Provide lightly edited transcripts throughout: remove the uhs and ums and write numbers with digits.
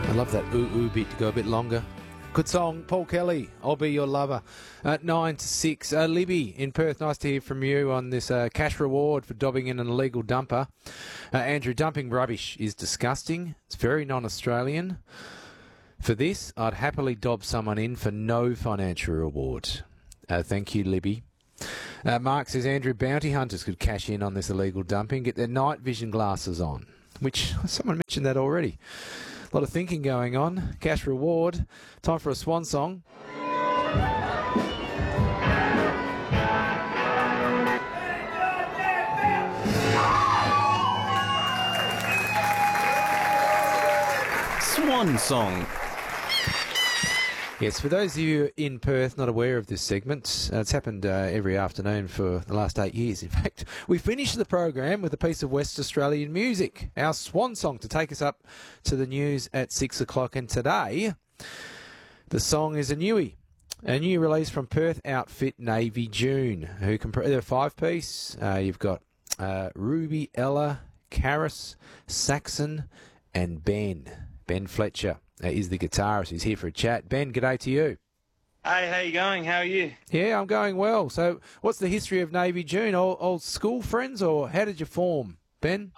I love that ooh bit to go a bit longer. Good song, Paul Kelly, I'll Be Your Lover. 9 to 6. Libby in Perth, nice to hear from you on this cash reward for dobbing in an illegal dumper. Andrew, dumping rubbish is disgusting. It's very non-Australian. For this, I'd happily dob someone in for no financial reward. Thank you, Libby. Mark says Andrew, bounty hunters could cash in on this illegal dumping, get their night vision glasses on, which someone mentioned that already. A lot of thinking going on. Cash reward. Time for a swan song. Swan song. Yes, for those of you in Perth not aware of this segment, it's happened every afternoon for the last 8 years. In fact, we finished the program with a piece of West Australian music, our swan song, to take us up to the news at 6 o'clock. And today, the song is a new release from Perth outfit Navy June, who they're a five-piece. You've got Ruby, Ella, Karis, Saxon, and Ben Fletcher. Is the guitarist. He's here for a chat. Ben, g'day to you. Hey, how you going? How are you? Yeah, I'm going well. So what's the history of Navy June? Old school friends, or how did you form, Ben?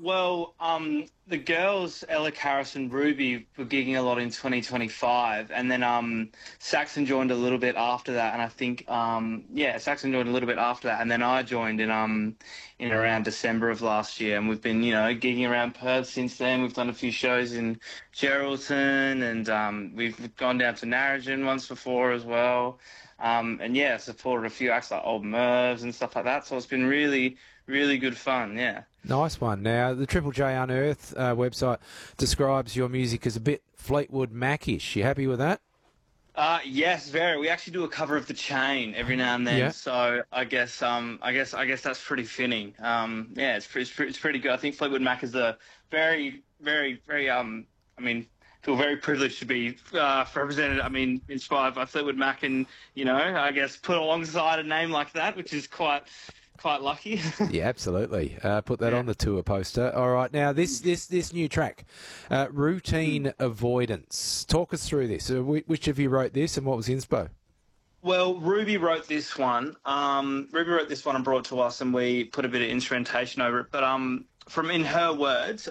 The girls, Ella, Karis and Ruby, were gigging a lot in 2025, and then Saxon joined a little bit after that, and I think Saxon joined a little bit after that, and then I joined in around December of last year, and we've been gigging around Perth since then. We've done a few shows in Geraldton, and we've gone down to Narrogin once before as well, supported a few acts like Old Mervs and stuff like that. So it's been really, really good fun. Yeah. Nice one. Now, the Triple J Unearthed website describes your music as a bit Fleetwood Mac-ish. You happy with that? Yes, very. We actually do a cover of The Chain every now and then, yeah. So I guess that's pretty fitting. It's pretty good. I think Fleetwood Mac is a very, very, very feel very privileged to be represented. Inspired by Fleetwood Mac, and I guess put alongside a name like that, which is quite lucky. Yeah, absolutely. Put that on the tour poster. All right, now this new track, Routine Avoidance. Talk us through this. Which of you wrote this, and what was the inspo? Well, Ruby wrote this one. And brought it to us, and we put a bit of instrumentation over it. But in her words,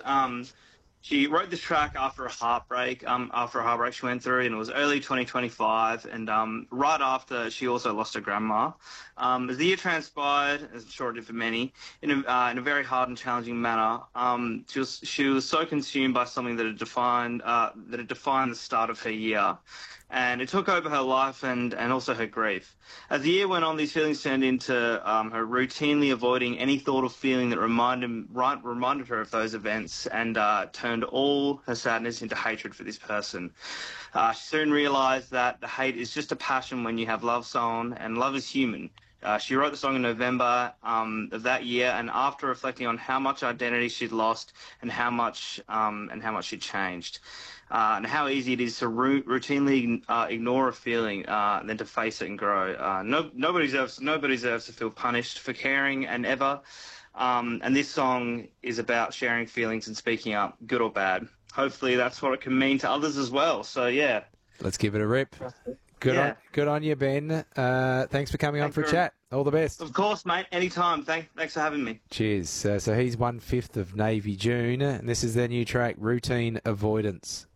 she wrote this track after a heartbreak she went through, and it was early 2025, and right after she also lost her grandma. As the year transpired, as I'm sure it did for many, in a very hard and challenging manner, she was so consumed by something that had defined the start of her year. And it took over her life and also her grief. As the year went on, these feelings turned into her routinely avoiding any thought or feeling that reminded her of those events, and turned all her sadness into hatred for this person. She soon realised that the hate is just a passion when you have love song, and love is human. She wrote the song in November of that year, and after reflecting on how much identity she'd lost and how much she'd changed. And how easy it is to routinely ignore a feeling, than to face it and grow. Nobody deserves to feel punished for caring and ever. And this song is about sharing feelings and speaking up, good or bad. Hopefully that's what it can mean to others as well. So, yeah. Let's give it a rip. Good on you, Ben. Thanks for coming on for a chat. All the best. Of course, mate. Anytime. Thanks for having me. Cheers. So he's 1/5 of Navy June, and this is their new track, Routine Avoidance.